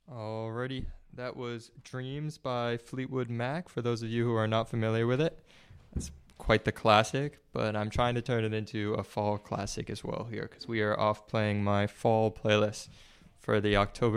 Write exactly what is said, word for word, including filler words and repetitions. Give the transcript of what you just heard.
Alrighty, that was Dreams by Fleetwood Mac. For those of you who are not familiar with it, it's quite the classic, but I'm trying to turn it into a fall classic as well here because we are off playing my fall playlist for the October